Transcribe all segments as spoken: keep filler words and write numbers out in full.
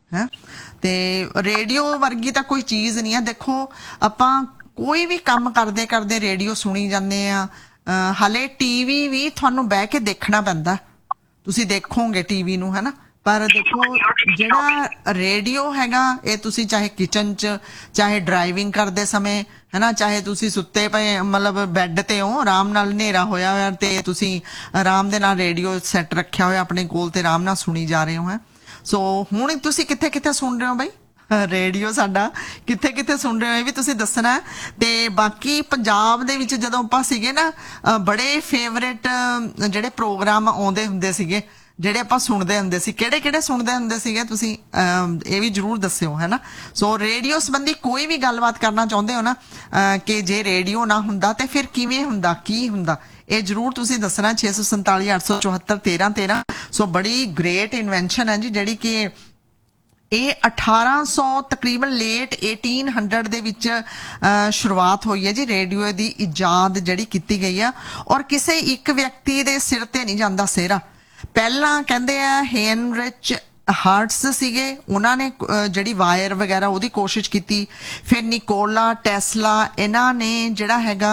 है। ते रेडियो वर्गी तो कोई चीज़ नहीं है। देखो आपां कोई भी काम करते करते रेडियो सुनी जाते हैं। हाले टीवी भी थानू बह के देखना पैंदा, तुसी देखोगे टीवी नू, है ना। पर देखो जिहड़ा रेडियो हैगा ये तुसी चाहे किचन च, चाहे ड्राइविंग करते समय, है ना, चाहे तुसी सुत्ते पे मतलब बैड ते हो आराम नाल हनेरा होया होया ते तुसी आराम दे नाल रेडियो सैट रखिया होया अपने कोल ते आराम नाल सुनी जा रहे हो। है सो हुण तुसी कित्थे कित्थे सुन रहे हो बई रेडियो साडा, कित्थे कित्थे सुन रहे हो ये भी तुसी दसना है। ते बाकी पंजाब दे विच जदों आपां सीगे ना बड़े फेवरेट जिहड़े प्रोग्राम आउंदे हुंदे सीगे, ਜਿਹੜੇ ਆਪਾਂ ਸੁਣਦੇ ਹੁੰਦੇ ਸੀ, ਕਿਹੜੇ ਕਿਹੜੇ ਸੁਣਦੇ ਹੁੰਦੇ ਸੀਗੇ ਤੁਸੀਂ ਇਹ ਵੀ ਜਰੂਰ ਦੱਸਿਓ, ਹੈ ਨਾ। ਸੋ ਰੇਡੀਓ ਸੰਬੰਧੀ ਕੋਈ ਵੀ ਗੱਲਬਾਤ ਕਰਨਾ ਚਾਹੁੰਦੇ ਹੋ ਨਾ ਕਿ ਜੇ ਰੇਡੀਓ ਨਾ ਹੁੰਦਾ ਤੇ ਫਿਰ ਕਿਵੇਂ ਹੁੰਦਾ, ਕੀ ਹੁੰਦਾ, ਇਹ ਜਰੂਰ ਤੁਸੀਂ ਦੱਸਣਾ। ਛੇ ਸੌ ਸੰਤਾਲੀ ਅੱਠ ਸੌ ਚੌਹੱਤਰ ਤੇਰਾਂ ਤੇਰਾਂ। ਸੋ ਬੜੀ ਗ੍ਰੇਟ ਇਨਵੈਂਸ਼ਨ ਹੈ ਜੀ ਜਿਹੜੀ ਕਿ ਇਹ ਅਠਾਰਾਂ ਸੌ ਤਕਰੀਬਨ ਲੇਟ eighteen hundred ਦੇ ਵਿੱਚ ਸ਼ੁਰੂਆਤ ਹੋਈ ਹੈ ਜੀ ਰੇਡੀਓ ਦੀ ਇਜਾਦ ਜਿਹੜੀ ਕੀਤੀ ਗਈ ਆ। ਔਰ ਕਿਸੇ ਇੱਕ ਵਿਅਕਤੀ ਦੇ ਸਿਰ ਤੇ ਨਹੀਂ ਜਾਂਦਾ ਸਿਹਰਾ। ਪਹਿਲਾਂ ਕਹਿੰਦੇ ਆ ਹੈਨਰਿਚ ਹਾਰਟਸ ਸੀਗੇ, ਉਹਨਾਂ ਨੇ ਜਿਹੜੀ ਵਾਇਰ ਵਗੈਰਾ ਉਹਦੀ ਕੋਸ਼ਿਸ਼ ਕੀਤੀ। ਫਿਰ ਨਿਕੋਲਾ ਟੈਸਲਾ ਇਹਨਾਂ ਨੇ ਜਿਹੜਾ ਹੈਗਾ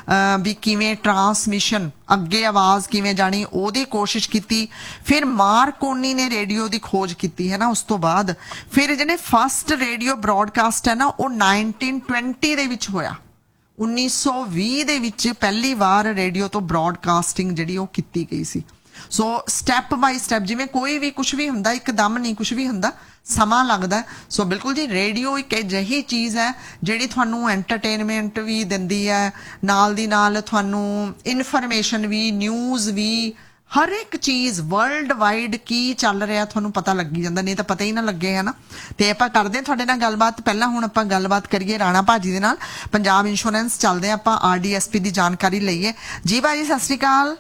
ਵੀ ਕਿਵੇਂ ਟਰਾਂਸਮਿਸ਼ਨ ਅੱਗੇ ਆਵਾਜ਼ ਕਿਵੇਂ ਜਾਣੀ ਉਹਦੀ ਕੋਸ਼ਿਸ਼ ਕੀਤੀ। ਫਿਰ ਮਾਰਕੋਨੀ ਨੇ ਰੇਡੀਓ ਦੀ ਖੋਜ ਕੀਤੀ, ਹੈ ਨਾ। ਉਸ ਤੋਂ ਬਾਅਦ ਫਿਰ ਜਿਹੜੇ ਫਸਟ ਰੇਡੀਓ ਬ੍ਰੌਡਕਾਸਟ ਹੈ ਨਾ ਉਹ ਨਾਈਨਟੀਨ ਟਵੈਂਟੀ ਦੇ ਵਿੱਚ ਹੋਇਆ। ਉੱਨੀ ਸੌ ਵੀਹ ਦੇ ਵਿੱਚ ਪਹਿਲੀ ਵਾਰ ਰੇਡੀਓ ਤੋਂ ਬ੍ਰੌਡਕਾਸਟਿੰਗ ਜਿਹੜੀ ਉਹ ਕੀਤੀ ਗਈ ਸੀ। ਸੋ ਸਟੈਪ ਬਾਈ ਸਟੈਪ, ਜਿਵੇਂ ਕੋਈ ਵੀ ਕੁਛ ਵੀ ਹੁੰਦਾ ਇੱਕਦਮ ਨਹੀਂ ਕੁਛ ਵੀ ਹੁੰਦਾ, ਸਮਾਂ ਲੱਗਦਾ। ਸੋ ਬਿਲਕੁਲ ਜੀ ਰੇਡੀਓ ਇੱਕ ਅਜਿਹੀ ਚੀਜ਼ ਹੈ ਜਿਹੜੀ ਤੁਹਾਨੂੰ ਐਂਟਰਟੇਨਮੈਂਟ ਵੀ ਦਿੰਦੀ ਹੈ, ਨਾਲ ਦੀ ਨਾਲ ਤੁਹਾਨੂੰ ਇਨਫੋਰਮੇਸ਼ਨ ਵੀ, ਨਿਊਜ਼ ਵੀ, ਹਰ ਇੱਕ ਚੀਜ਼ ਵਰਲਡ ਵਾਈਡ ਕੀ ਚੱਲ ਰਿਹਾ ਤੁਹਾਨੂੰ ਪਤਾ ਲੱਗੀ ਜਾਂਦਾ, ਨਹੀਂ ਤਾਂ ਪਤਾ ਹੀ ਨਾ ਲੱਗੇ, ਹੈ ਨਾ। ਤੇ ਆਪਾਂ ਕਰਦੇ ਹਾਂ ਤੁਹਾਡੇ ਨਾਲ ਗੱਲਬਾਤ। ਪਹਿਲਾਂ ਹੁਣ ਆਪਾਂ ਗੱਲਬਾਤ ਕਰੀਏ ਰਾਣਾ ਭਾਜੀ ਦੇ ਨਾਲ। ਪੰਜਾਬ ਇੰਸ਼ੋਰੈਂਸ ਚੱਲਦੇ ਆਪਾਂ ਆਰ ਡੀ ਐਸ ਪੀ ਦੀ ਜਾਣਕਾਰੀ ਲਈਏ। ਜੀ ਭਾਜੀ ਸਤਿ ਸ਼੍ਰੀ ਅਕਾਲ।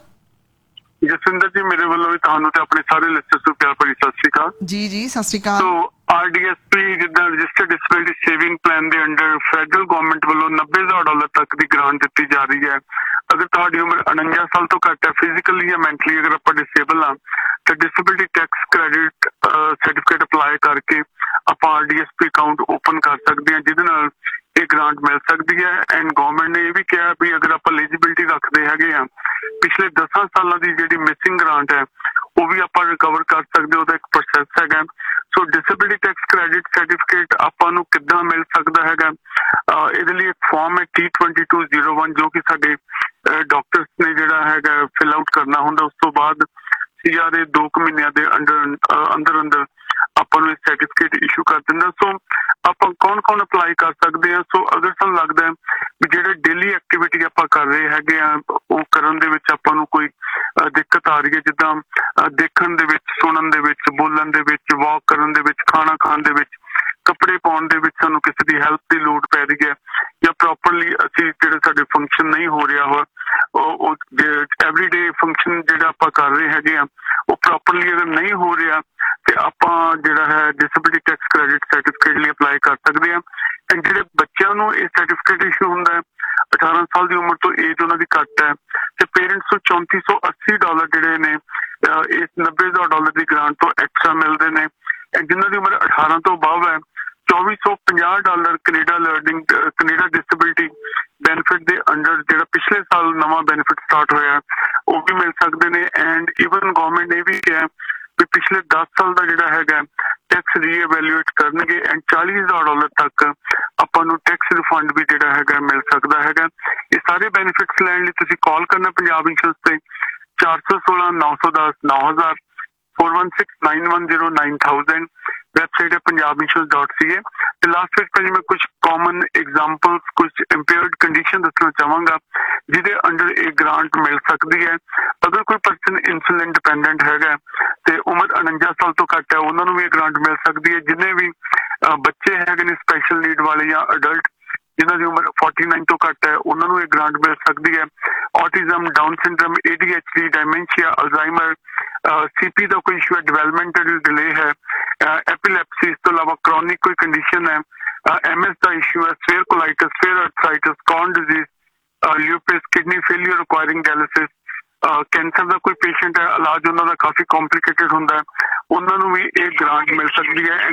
ਜਸਵਿੰਦਰ ਜੀ ਮੇਰੇ ਵੱਲੋਂ ਵੀ ਤੁਹਾਨੂੰ ਤੇ ਆਪਣੇ ਸਾਰੇ ਲਿਸਟਰਸ ਨੂੰ ਪਿਆਰ ਭਰੀ ਸਤਿ ਸ਼੍ਰੀ ਅਕਾਲ। ਜੀ ਜੀ ਸਤਿ ਸ਼੍ਰੀ ਅਕਾਲ। ਸੋ ਆਰ ਡੀ ਐਸ ਪੀ ਜਿੱਦਾਂ ਰਜਿਸਟਰਡ ਡਿਸੇਬਿਲਟੀ ਸੇਵਿੰਗ ਪਲਾਨ ਦੇ ਅੰਡਰ ਫੈਡਰਲ ਗਵਰਨਮੈਂਟ ਵੱਲੋਂ ਨੱਬੇ ਹਜ਼ਾਰ ਡਾਲਰ ਤੱਕ ਦੀ ਗ੍ਰਾਂਟ ਦਿੱਤੀ ਜਾ ਰਹੀ ਹੈ। ਅਗਰ ਤੁਹਾਡੀ ਉਮਰ ਉਣੰਜਾ ਸਾਲ ਤੋਂ ਘੱਟ ਹੈ, ਫਿਜ਼ੀਕਲੀ ਜਾਂ ਮੈਂਟਲੀ ਅਗਰ ਆਪਾਂ ਡਿਸੇਬਲ ਹਾਂ ਤਾਂ disability tax credit certificate apply ਕਰਕੇ ਆਪਾਂ R D S P account open ਕਰ ਸਕਦੇ ਹਾਂ, ਜਿਹਦੇ ਨਾਲ ਇਹ ਗ੍ਰਾਂਟ ਮਿਲ ਸਕਦੀ ਹੈ। ਐਂਡ ਗਵਰਨਮੈਂਟ ਨੇ ਇਹ ਵੀ ਕਿਹਾ ਵੀ ਅਗਰ ਆਪਾਂ ਐਲੀਜੀਬਿਲਟੀ ਰੱਖਦੇ ਹੈਗੇ ਆ ਪਿਛਲੇ ਦਸਾਂ ਸਾਲਾਂ ਦੀ ਜਿਹੜੀ ਮਿਸਿੰਗ ਗ੍ਰਾਂਟ ਹੈ ਉਹ ਵੀ ਆਪਾਂ ਰਿਕਵਰ ਕਰ ਸਕਦੇ, ਉਹਦਾ ਇੱਕ ਪ੍ਰੋਸੈਸ ਹੈਗਾ। ਸੋ ਡਿਸੇਬਿਲਟੀ ਟੈਕਸ ਕ੍ਰੈਡਿਟ ਸਰਟੀਫਿਕੇਟ ਆਪਾਂ ਨੂੰ ਕਿੱਦਾਂ ਮਿਲ ਸਕਦਾ ਹੈਗਾ, ਇਹਦੇ ਲਈ ਇੱਕ ਫਾਰਮ ਹੈ T twenty two zero one ਜੋ ਕਿ ਸਾਡੇ ਡਾਕਟਰਸ ਨੇ ਜਿਹੜਾ ਹੈਗਾ ਫਿਲ ਆਊਟ ਕਰਨਾ ਹੁੰਦਾ। ਉਸ ਤੋਂ ਬਾਅਦ ਸੀ ਆਰ ਏ ਦੋ ਕੁ ਮਹੀਨਿਆਂ ਦੇ ਅੰਡਰ ਅੰਦਰ ਅੰਦਰ ਆਪਾਂ ਨੂੰ ਇਹ ਸਰਟੀਫਿਕੇਟ ਇਸ਼ੂ ਕਰ ਦਿੰਦਾ। ਸੋ ਆਪਾਂ ਕੌਣ ਕੌਣ ਅਪਲਾਈ ਕਰ ਸਕਦੇ ਹਾਂ। ਸੋ ਅਗਰ ਸਾਨੂੰ ਲੱਗਦਾ ਵੀ ਜਿਹੜੇ ਡੇਲੀ ਐਕਟੀਵਿਟੀ ਆਪਾਂ ਕਰ ਰਹੇ ਹੈਗੇ ਆ ਉਹ ਕਰਨ ਦੇ ਵਿੱਚ ਆਪਾਂ ਨੂੰ ਕੋਈ ਦਿੱਕਤ ਆ ਰਹੀ ਹੈ, ਜਿੱਦਾਂ ਦੇਖਣ ਦੇ ਵਿੱਚ, ਸੁਣਨ ਦੇ ਵਿੱਚ, ਬੋਲਣ ਦੇ ਵਿੱਚ, ਵਾਕ ਕਰਨ ਦੇ ਵਿੱਚ, ਖਾਣਾ ਖਾਣ ਦੇ ਵਿੱਚ, ਕੱਪੜੇ ਪਾਉਣ ਦੇ ਵਿੱਚ ਸਾਨੂੰ ਕਿਸੇ ਦੀ ਹੈਲਪ ਦੀ ਲੋੜ ਪੈ ਰਹੀ ਹੈ, ਜਾਂ ਪ੍ਰੋਪਰਲੀ ਅਸੀਂ ਜਿਹੜੇ ਸਾਡੇ ਫੰਕਸ਼ਨ ਨਹੀਂ ਹੋ ਰਿਹਾ ਹੋ ਉਹ ਐਵਰੀਡੇ ਫੰਕਸ਼ਨ ਜਿਹੜਾ ਆਪਾਂ ਕਰ ਰਹੇ ਹੈਗੇ ਆ ਉਹ ਪ੍ਰੋਪਰਲੀ ਅਗਰ ਨਹੀਂ ਹੋ ਰਿਹਾ ਤੇ ਆਪਾਂ ਜਿਹੜਾ ਹੈ ਡਿਸੇਬਿਲਟੀ ਟੈਕਸ ਕ੍ਰੈਡਿਟ ਸਰਟੀਫਿਕੇਟ ਲਈ ਅਪਲਾਈ ਕਰ ਸਕਦੇ ਹਾਂ। ਐਂਡ ਜਿਹੜੇ ਬੱਚਿਆਂ ਨੂੰ ਇਹ ਸਰਟੀਫਿਕੇਟ ਇਸ਼ੂ ਹੁੰਦਾ ਹੈ ਅਠਾਰਾਂ ਸਾਲ ਦੀ ਉਮਰ ਤੋਂ ਏਜ ਉਹਨਾਂ ਦੀ ਘੱਟ ਹੈ ਤੇ ਪੇਰੈਂਟਸ ਨੂੰ ਚੌਂਤੀ ਸੌ ਅੱਸੀ ਡਾਲਰ ਜਿਹੜੇ ਨੇ ਇਸ ਨੱਬੇ ਹਜ਼ਾਰ ਡਾਲਰ ਦੀ ਗ੍ਰਾਂਟ ਤੋਂ ਐਕਸਟਰਾ ਮਿਲਦੇ ਨੇ। ਜਿਨ੍ਹਾਂ ਦੀ ਉਮਰ ਅਠਾਰਾਂ ਤੋਂ ਅਬਵ ਹੈ ਚੌਵੀ ਸੌ ਪੰਜਾਹ dollar Canada learning Canada disability benefit ਦੇ ਅੰਡਰ ਜਿਹੜਾ ਪਿਛਲੇ ਸਾਲ ਨਵਾਂ ਬੈਨੀਫਿਟ ਸਟਾਰਟ ਹੋਇਆ ਉਹ ਵੀ ਮਿਲ ਸਕਦੇ ਨੇ। ਐਂਡ ਈਵਨ ਗਵਰਨਮੈਂਟ ਨੇ ਵੀ ਕਿਹਾ ਵੀ ਪਿਛਲੇ ਦਸ ਸਾਲ ਦਾ ਜਿਹੜਾ ਹੈਗਾ ਟੈਕਸ ਰੀਐਵੈਲੂਏਟ ਕਰਨਗੇ ਐਂਡ ਚਾਲੀ ਹਜ਼ਾਰ ਡਾਲਰ ਤੱਕ ਆਪਾਂ ਨੂੰ ਟੈਕਸ ਰਿਫੰਡ ਵੀ ਜਿਹੜਾ ਹੈਗਾ ਮਿਲ ਸਕਦਾ ਹੈਗਾ। ਇਹ ਸਾਰੇ ਬੈਨੀਫਿਟਸ ਲੈਣ ਲਈ ਤੁਸੀਂ ਕਾਲ ਕਰਨਾ ਪੰਜਾਬ ਇੰਸ਼ੋਰੈਂਸ ਤੇ ਚਾਰ ਸੌ ਸੋਲਾਂ ਨੌ ਸੌ ਦਸ ਨੌ ਹਜ਼ਾਰ four one six nine one zero nine thousand website ਹੈ ਪੰਜਾਬ ਇੰਸ਼ੋਰੈਂਸ ਡਾਟ ਸੀ ਏ। ਤੇ ਲਾਸਟ ਵਿੱਚ ਭਾਜੀ ਮੈਂ ਕੁਝ ਕਾਮਨ ਐਗਜ਼ਾਮਪਲਸ ਕੁਝ ਇੰਪੇਅਰਡ ਕੰਡੀਸ਼ਨ ਦੱਸਣਾ ਚਾਹਾਂਗਾ ਜਿਹਦੇ ਅੰਡਰ ਇਹ ਗ੍ਰਾਂਟ ਮਿਲ ਸਕਦੀ ਹੈ। ਅਗਰ ਕੋਈ ਪਰਸਨ ਇਨਸੂਲਿਨ ਡਿਪੈਂਡੈਂਟ ਹੈਗਾ ਤੇ ਉਮਰ ਉਣੰਜਾ ਸਾਲ ਤੋਂ ਘੱਟ ਹੈ ਉਹਨਾਂ ਨੂੰ ਵੀ ਇਹ ਗ੍ਰਾਂਟ ਮਿਲ ਸਕਦੀ ਹੈ। ਜਿੰਨੇ ਵੀ ਬੱਚੇ ਹੈਗੇ ਨੇ ਸਪੈਸ਼ਲ ਨੀਡ ਵਾਲੇ ਜਾਂ ਅਡਲਟ ਜਿਨ੍ਹਾਂ ਦੀ ਉਮਰ ਉਨਤਾਲੀ ਤੋਂ ਘੱਟ ਹੈ ਉਹਨਾਂ ਨੂੰ ਇਹ ਗ੍ਰਾਂਟ ਮਿਲ ਸਕਦੀ ਹੈ। Autism, down syndrome, A D H D, ਡਾਇਮੈਂਸ਼ੀਆ, Alzheimer, ਸੀ ਪੀ ਦਾ ਕੋਈ ਇਸ਼ੂ ਹੈ, ਡਿਵੈਲਪਮੈਂਟਲ ਡਿਲੇ ਹੈ, ਐਪੀਲੈਪਸੀ, ਇਸ ਤੋਂ ਇਲਾਵਾ ਕ੍ਰੋਨਿਕ ਕੋਈ ਕੰਡੀਸ਼ਨ ਹੈ, ਐਮ ਐਸ ਦਾ ਇਸ਼ੂ ਹੈ, sphere ਕੋਲਾਈਟਸ, sphere ਅਰਥਰਾਈਟਸ, corn disease, ਲਿਊਪਸ, kidney failure ਰਿਕੁਆਇਰਿੰਗ dialysis, cancer ਦਾ ਕੋਈ ਪੇਸ਼ੈਂਟ ਹੈ, ਇਲਾਜ ਉਹਨਾਂ ਦਾ ਕਾਫੀ ਕੰਪਲੀਕੇਟਡ ਹੁੰਦਾ ਹੈ, ਉਹਨਾਂ ਨੂੰ ਵੀ ਇਹ ਗ੍ਰਾਂਟ ਮਿਲ ਸਕਦੀ ਹੈ।